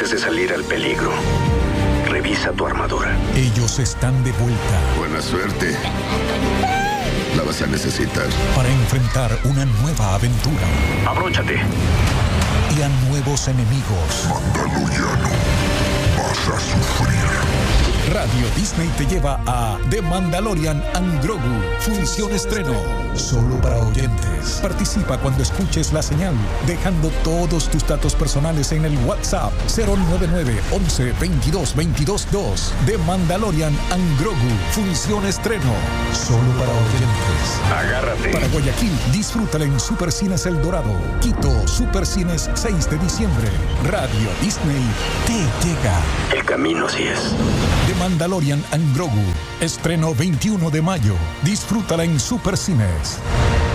Antes de salir al peligro, revisa tu armadura. Ellos están de vuelta. Buena suerte. La vas a necesitar. Para enfrentar una nueva aventura. Abróchate. Y a nuevos enemigos. Mandaloriano, vas a sufrir. Radio Disney te lleva a The Mandalorian and Grogu. Función estreno. Solo para oyentes. Participa cuando escuches la señal, dejando todos tus datos personales en el WhatsApp 099 11 22 22 2. The Mandalorian and Grogu. Función estreno. Solo para oyentes. Agárrate. Para Guayaquil, disfrútala en Supercines El Dorado. Quito, Supercines 6 de diciembre. Radio Disney te llega. El camino así es. The Mandalorian and Grogu. Estreno 21 de mayo. Disfrútala en Supercines.